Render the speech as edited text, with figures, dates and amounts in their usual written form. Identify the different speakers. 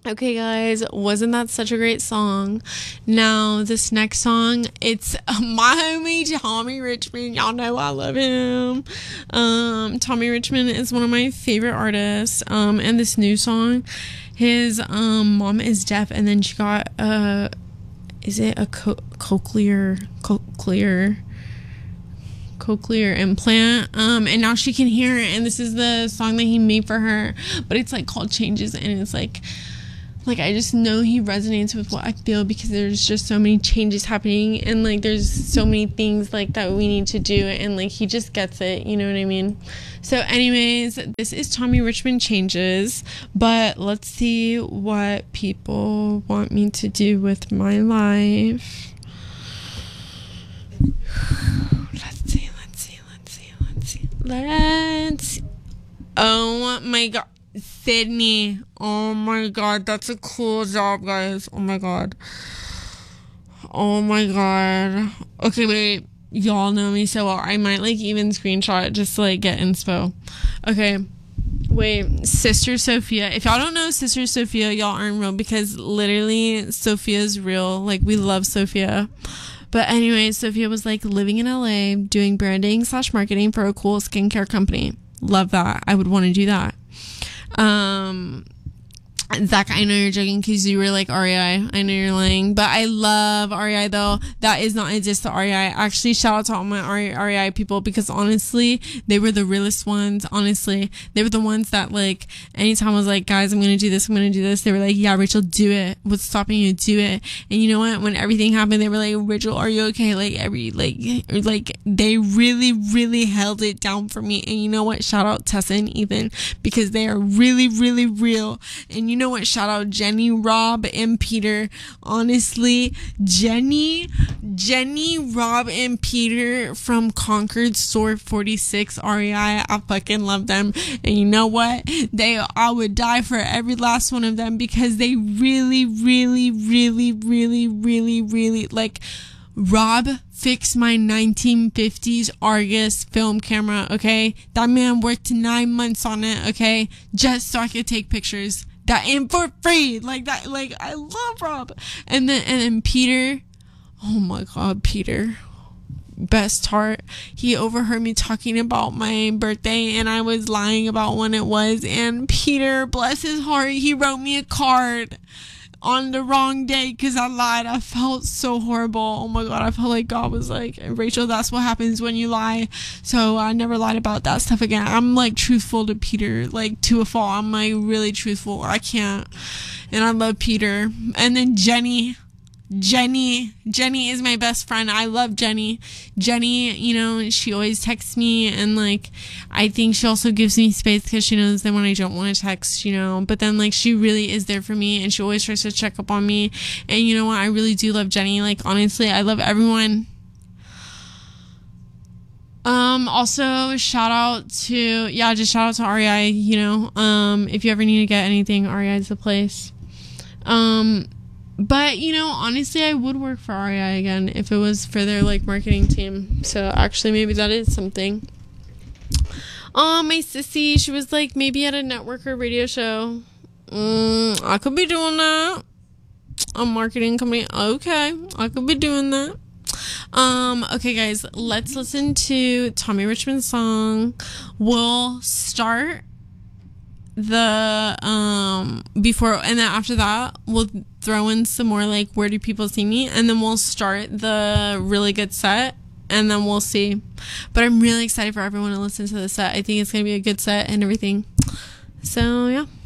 Speaker 1: Okay, guys, wasn't that such a great song? Now, this next song, it's my homie Tommy Richmond. Y'all know I love him. Tommy Richmond is one of my favorite artists. And this new song, his mom is deaf, and then she got is it a cochlear implant, and now she can hear it, and this is the song that he made for her, but it's like called Changes, and it's like I just know he resonates with what I feel, because there's just so many changes happening, and like there's so many things like that we need to do, and like he just gets it, you know what I mean? So anyways, this is Tommy Richmond, Changes, but let's see what people want me to do with my life. Let's oh my god, Sydney, oh my god, that's a cool job, guys. Oh my god, okay, wait, y'all know me so well, I might like even screenshot it just to like get inspo. Okay, wait, Sister Sophia. If y'all don't know Sister Sophia, y'all aren't real, because literally Sophia's real. Like, we love Sophia. But anyway, Sophia was like living in LA doing branding/marketing for a cool skincare company. Love that. I would want to do that. Zach, I know you're joking because you were like REI. I know you're lying, but I love REI though. That is not a diss to REI. Actually, shout out to all my REI people, because honestly, they were the realest ones. Honestly, they were the ones that like anytime I was like, guys, I'm gonna do this, they were like, yeah, Rachel, do it. What's stopping you? Do it. And you know what? When everything happened, they were like, Rachel, are you okay? Like they really held it down for me. And you know what? Shout out Tessa and Ethan, because they are really real. And you know what? Shout out Jenny, Rob, and Peter. Honestly, Jenny, Rob, and Peter from Concord Store 46 REI. I fucking love them. And you know what? I would die for every last one of them, because they really like, Rob fixed my 1950s Argus film camera, okay? That man worked 9 months on it, okay? Just so I could take pictures. That in for free. Like that, like, I love Rob. And then Peter, oh my god, Peter, best heart. He overheard me talking about my birthday, and I was lying about when it was, and Peter, bless his heart, he wrote me a card on the wrong day because I lied. I felt so horrible. Oh my god, I felt like God was like, Rachel, that's what happens when you lie. So I never lied about that stuff again. I'm like truthful to Peter, like to a fault. I'm like really truthful. I can't. And I love Peter. And then Jenny is my best friend. I love Jenny. You know, she always texts me, and like, I think she also gives me space because she knows that when I don't want to text, you know, but then like, she really is there for me, and she always tries to check up on me. And you know what? I really do love Jenny. Like, honestly, I love everyone. Also shout out to REI, you know, if you ever need to get anything, REI is the place. But, you know, honestly, I would work for REI again if it was for their, like, marketing team. So, actually, maybe that is something. My sissy, she was, like, maybe at a network or radio show. I could be doing that. A marketing company. Okay, I could be doing that. Okay, guys, let's listen to Tommy Richmond's song. We'll start the before, and then after that we'll throw in some more like where do people see me, and then we'll start the really good set, and then we'll see. But I'm really excited for everyone to listen to the set. I think it's gonna be a good set and everything, so yeah.